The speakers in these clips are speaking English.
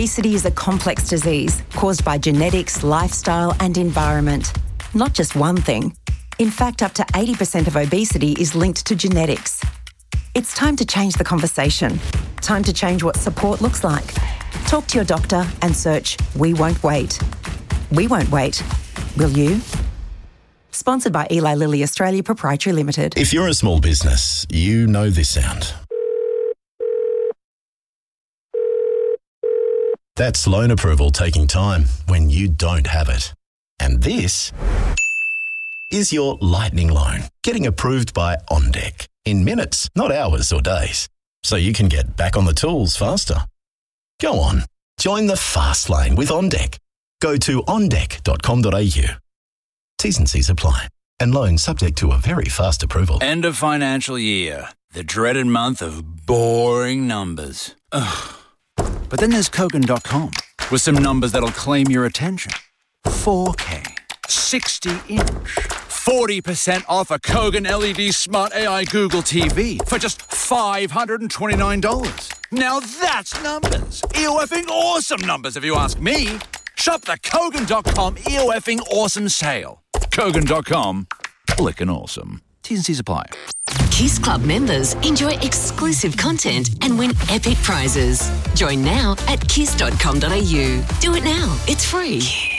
Obesity is a complex disease caused by genetics, lifestyle and environment. Not just one thing. In fact, up to 80% of obesity is linked to genetics. It's time to change the conversation. Time to change what support looks like. Talk to your doctor and search We Won't Wait. We won't wait. Will you? Sponsored by Eli Lilly Australia Proprietary Limited. If you're a small business, you know this sound. That's loan approval taking time when you don't have it. And this is your lightning loan getting approved by OnDeck in minutes, not hours or days, so you can get back on the tools faster. Go on, join the fast lane with OnDeck. Go to ondeck.com.au. T's and C's apply. And loan subject to a very fast approval. End of financial year. The dreaded month of boring numbers. Ugh. But then there's Kogan.com with some numbers that'll claim your attention. 4K, 60-inch, 40% off a Kogan LED Smart AI Google TV for just $529. Now that's numbers. EOFing awesome numbers if you ask me. Shop the Kogan.com EOFing awesome sale. Kogan.com, clickin' awesome. T's and C's apply. Kiss Club members enjoy exclusive content and win epic prizes. Join now at kiss.com.au. Do it now. It's free.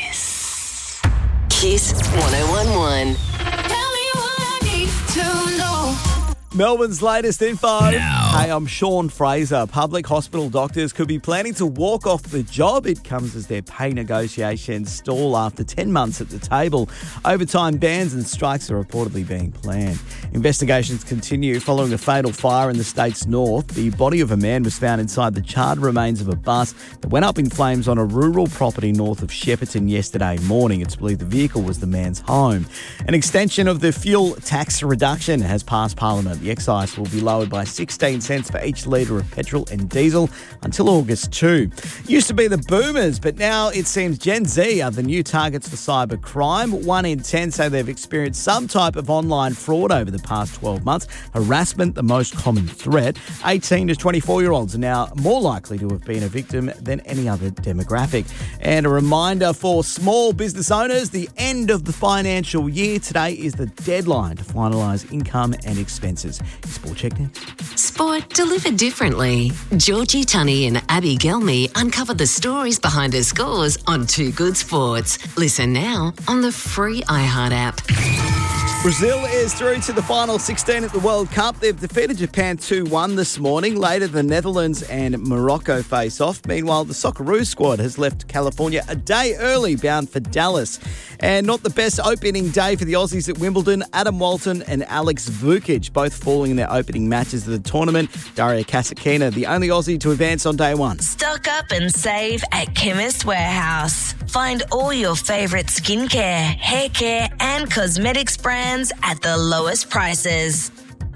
Kiss. Kiss 1011. Tell me what I need to know. Melbourne's latest info. Hey, I'm Sean Fraser. Public hospital doctors could be planning to walk off the job. It comes as their pay negotiations stall after 10 months at the table. Overtime bans and strikes are reportedly being planned. Investigations continue following a fatal fire in the state's north. The body of a man was found inside the charred remains of a bus that went up in flames on a rural property north of Shepparton yesterday morning. It's believed the vehicle was the man's home. An extension of the fuel tax reduction has passed Parliament. The excise will be lowered by 16 cents for each litre of petrol and diesel until August 2. Used to be the boomers, but now it seems Gen Z are the new targets for cyber crime. 1 in 10 say they've experienced some type of online fraud over the past 12 months. Harassment, the most common threat. 18 to 24-year-olds are now more likely to have been a victim than any other demographic. And a reminder for small business owners, the end of the financial year. Today is the deadline to finalise income and expenses. Your Sport Check next. Sport delivered differently. Georgie Tunney and Abby Gelmy uncover the stories behind her scores on Too Good Sports. Listen now on the free iHeart app. Brazil is through to the final 16 at the World Cup. They've defeated Japan 2-1 this morning. Later, the Netherlands and Morocco face off. Meanwhile, the Socceroos squad has left California a day early, bound for Dallas. And not the best opening day for the Aussies at Wimbledon. Adam Walton and Alex Vukic both falling in their opening matches of the tournament. Daria Kasatkina, the only Aussie to advance on day one. Stock up and save at Chemist Warehouse. Find all your favourite skincare, hair care and cosmetics brands at the lowest prices.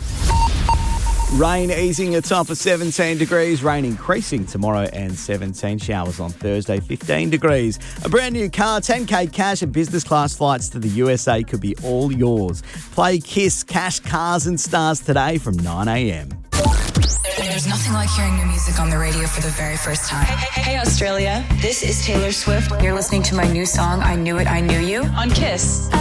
Rain easing a top of 17 degrees. Rain increasing tomorrow and 17 showers on Thursday, 15 degrees. A brand new car, 10K cash and business class flights to the USA could be all yours. Play Kiss Cash Cars and Stars today from 9 a.m. There's nothing like hearing new music on the radio for the very first time. Hey, Australia. This is Taylor Swift. You're listening to my new song, I Knew It, I Knew You, on Kiss.